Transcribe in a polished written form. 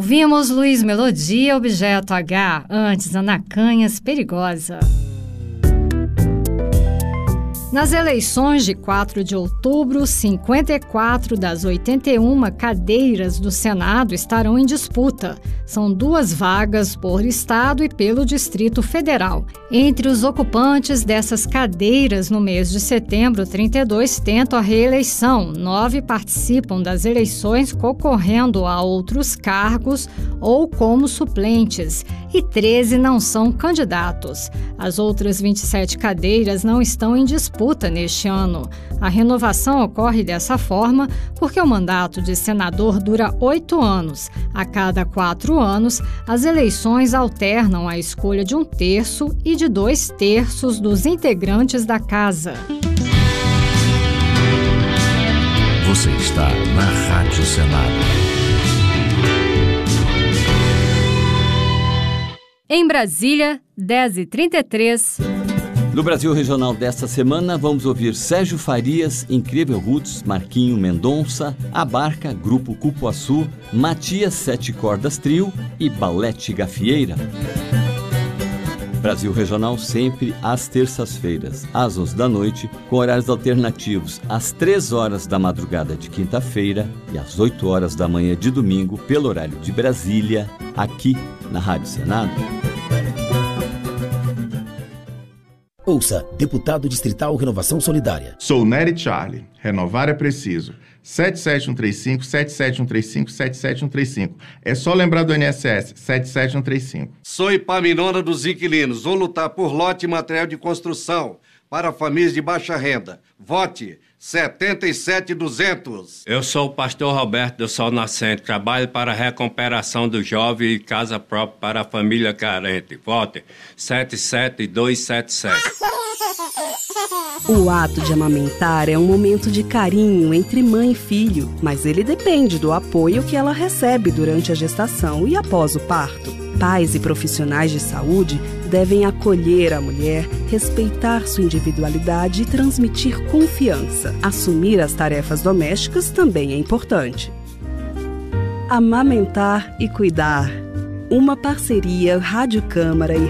Ouvimos Luiz Melodia, Objeto H, antes Ana Canhas, Perigosa. Nas eleições de 4 de outubro, 54 das 81 cadeiras do Senado estarão em disputa. São 2 vagas por estado e pelo Distrito Federal. Entre os ocupantes dessas cadeiras no mês de setembro, 32 tentam a reeleição, 9 participam das eleições concorrendo a outros cargos ou como suplentes, e 13 não são candidatos. As outras 27 cadeiras não estão em disputa neste ano. A renovação ocorre dessa forma porque o mandato de senador dura 8 anos. A cada 4 anos, as eleições alternam a escolha de 1/3 e de 2/3 dos integrantes da casa. Você está na Rádio Senado. Em Brasília, 10h33. No Brasil Regional desta semana, vamos ouvir Sérgio Farias, Incrível Roots, Marquinho Mendonça, Abarca, Grupo Cupuaçu, Matias 7 Cordas Trio e Balete Gafieira. Brasil Regional sempre às terças-feiras, às 11 da noite, com horários alternativos às 3 horas da madrugada de quinta-feira e às 8 horas da manhã de domingo, pelo horário de Brasília, aqui na Rádio Senado. Ouça, Deputado Distrital Renovação Solidária. Sou Nery Charlie. Renovar é preciso. 77135, 77135, 77135. É só lembrar do INSS, 77135. Sou Epaminondas dos Inquilinos. Vou lutar por lote e material de construção para famílias de baixa renda. Vote 77.200. Eu sou o pastor Roberto do Sol Nascente. Trabalho para a recuperação do jovem e casa própria para a família carente. Vote 77277. O ato de amamentar é um momento de carinho entre mãe e filho, mas ele depende do apoio que ela recebe durante a gestação e após o parto. Pais e profissionais de saúde devem acolher a mulher, respeitar sua individualidade e transmitir confiança. Assumir as tarefas domésticas também é importante. Amamentar e cuidar. Uma parceria Rádio Câmara e